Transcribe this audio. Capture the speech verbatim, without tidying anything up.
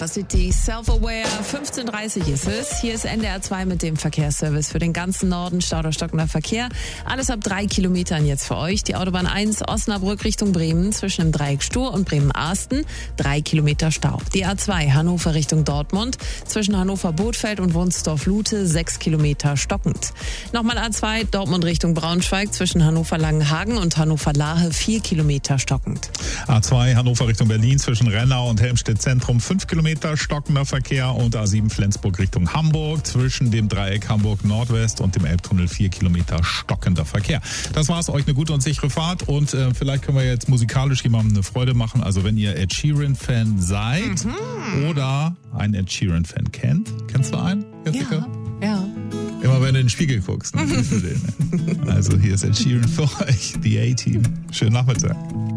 City Self-Aware, fünfzehn Uhr dreißig ist es. Hier ist N D R zwei mit dem Verkehrsservice für den ganzen Norden. Stau oder stockender Verkehr. Alles ab drei Kilometern jetzt für euch. Die Autobahn eins Osnabrück Richtung Bremen zwischen dem Dreieck Stur und Bremen-Arsten. Drei Kilometer Stau. Die A zwei Hannover Richtung Dortmund zwischen Hannover-Bothfeld und Wunsdorf-Lute. Sechs Kilometer stockend. Nochmal A zwei Dortmund Richtung Braunschweig zwischen Hannover-Langenhagen und Hannover-Lahe. Vier Kilometer stockend. A zwei Hannover Richtung Berlin zwischen Rennau und Helmstedt Zentrum. Fünf Kilometer stockender Verkehr und A sieben Flensburg Richtung Hamburg zwischen dem Dreieck Hamburg Nordwest und dem Elbtunnel vier Kilometer stockender Verkehr. Das war's, euch eine gute und sichere Fahrt und äh, vielleicht können wir jetzt musikalisch jemandem eine Freude machen. Also wenn ihr Ed Sheeran-Fan seid mhm. oder einen Ed Sheeran-Fan kennt. Kennst du einen, Jessica? Ja, ja. Immer wenn du in den Spiegel guckst. Ne? Also hier ist Ed Sheeran für euch, die A-Team. Schönen Nachmittag.